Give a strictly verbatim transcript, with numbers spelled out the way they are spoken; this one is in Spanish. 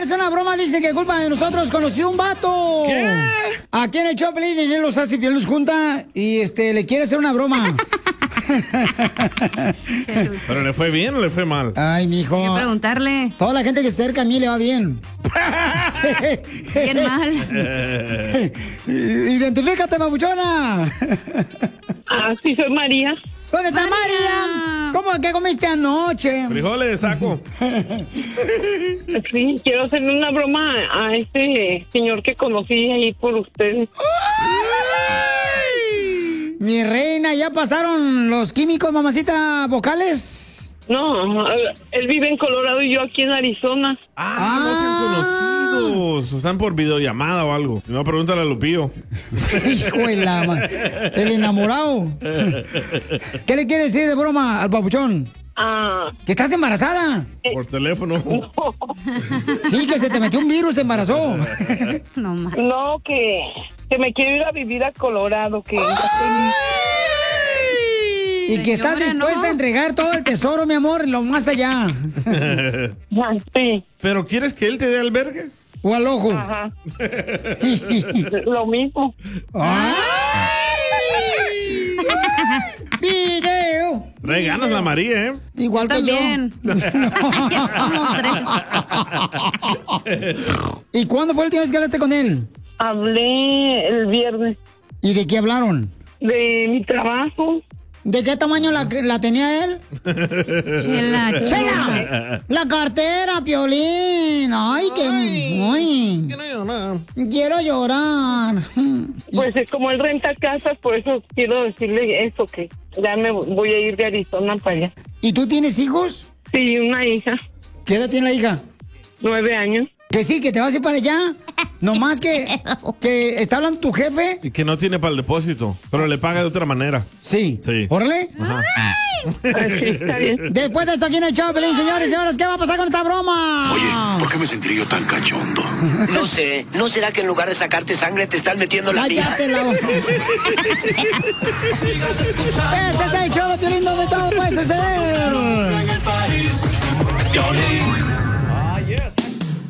quiere hacer una broma, dice que culpa de nosotros conoció un vato. ¿Qué? Aquí en el Choplin, y él los hace y él los junta y este, le quiere hacer una broma. ¿Pero le fue bien o le fue mal? Ay, mijo. Hay que preguntarle. Toda la gente que se acerca a mí le va bien. Bien mal. Identifícate, babuchona. Ah, sí, soy María. ¿Dónde está María? María? ¿Cómo que comiste anoche? Frijoles, saco. Sí, quiero hacerle una broma a este señor que conocí ahí por ustedes. Mi reina, ¿ya pasaron los químicos, mamacita, vocales? No, él vive en Colorado y yo aquí en Arizona. Ah, ah. No se han conocido. Están por videollamada o algo. No, pregúntale a Lupillo. Hijo de la ma- el enamorado. ¿Qué le quiere decir de broma al papuchón? Ah. ¿Que estás embarazada? Por teléfono. No. Sí, que se te metió un virus, te embarazó. No, no que, que me quiero ir a vivir a Colorado. Que Y que estás Señora, dispuesta ¿no? a entregar todo el tesoro, mi amor, lo más allá. Sí. ¿Pero quieres que él te dé albergue? O al ojo. Ajá. Lo mismo. ¡Video! Trae ganas la María, ¿eh? Igual que También. yo. Ya somos tres. ¿Y cuándo fue la última vez que hablaste con él? Hablé el viernes. ¿Y de qué hablaron? De mi trabajo. ¿De qué tamaño la, la tenía él? Chela, ¡Chela! La cartera, Piolín. Ay, qué... Ay. Quiero llorar. Pues es como él renta casas, por eso quiero decirle eso, que ya me voy a ir de Arizona para allá. ¿Y tú tienes hijos? Sí, una hija. ¿Qué edad tiene la hija? Nueve años. Que sí, que te vas a ir para allá. Nomás que, que está hablando tu jefe. Y que no tiene para el depósito, pero le paga de otra manera. Sí. Sí. Órale. Ajá. Después de esto aquí en el show, Pelín, señores y señores, ¿qué va a pasar con esta broma? Oye, ¿por qué me sentiré yo tan cachondo? No sé, ¿no será que en lugar de sacarte sangre te están metiendo la mía? Cállate la boca. Este es el show de Piolín donde todo puede suceder.